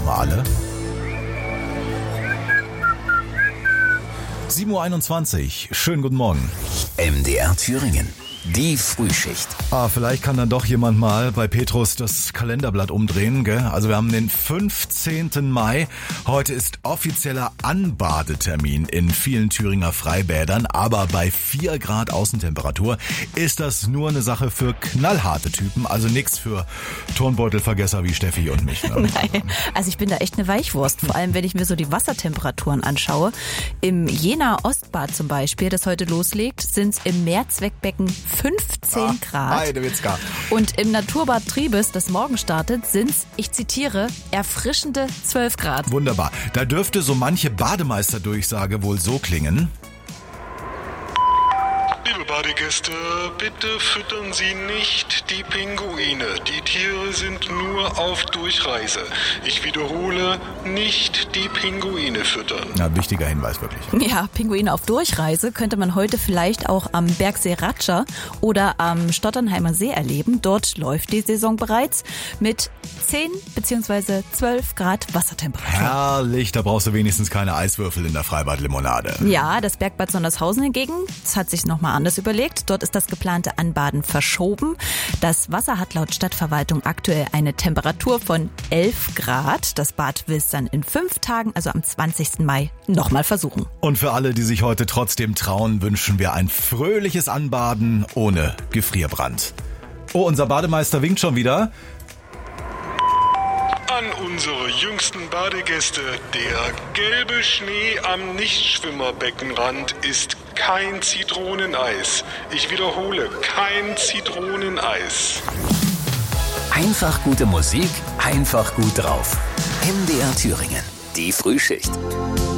nochmal alle. 7:21 Uhr, schönen guten Morgen. MDR Thüringen, die Frühschicht. Vielleicht kann dann doch jemand mal bei Petrus das Kalenderblatt umdrehen, gell? Also wir haben den 15. Mai. Heute ist offizieller Anbadetermin in vielen Thüringer Freibädern. Aber bei 4 Grad Außentemperatur ist das nur eine Sache für knallharte Typen. Also nichts für Turnbeutelvergesser wie Steffi und mich. Ne? Nein, also ich bin da echt eine Weichwurst. Vor allem, wenn ich mir so die Wassertemperaturen anschaue. Im Jena Ostbad zum Beispiel, das heute loslegt, sind es im Mehrzweckbecken 15 Grad. Heidewitzka. Und im Naturbad Triebes, das morgen startet, sind es, ich zitiere, erfrischende 12 Grad. Wunderbar. Da dürfte so manche Bademeisterdurchsage wohl so klingen. Liebe Badegäste, bitte füttern Sie nicht die Pinguine. Die Tiere sind nur auf Durchreise. Ich wiederhole, nicht die Pinguine füttern. Ja, wichtiger Hinweis wirklich. Ja, Pinguine auf Durchreise könnte man heute vielleicht auch am Bergsee Ratscher oder am Stotternheimer See erleben. Dort läuft die Saison bereits mit 10 bzw. 12 Grad Wassertemperatur. Herrlich, da brauchst du wenigstens keine Eiswürfel in der Freibadlimonade. Ja, das Bergbad Sondershausen hingegen, das hat sich nochmal anders überlegt. Dort ist das geplante Anbaden verschoben. Das Wasser hat laut Stadtverwaltung aktuell eine Temperatur von 11 Grad. Das Bad will es dann in 5 Tagen, also am 20. Mai, nochmal versuchen. Und für alle, die sich heute trotzdem trauen, wünschen wir ein fröhliches Anbaden ohne Gefrierbrand. Oh, unser Bademeister winkt schon wieder. An unsere jüngsten Badegäste, der gelbe Schnee am Nichtschwimmerbeckenrand ist kein Zitroneneis. Ich wiederhole, kein Zitroneneis. Einfach gute Musik, einfach gut drauf. MDR Thüringen, die Frühschicht.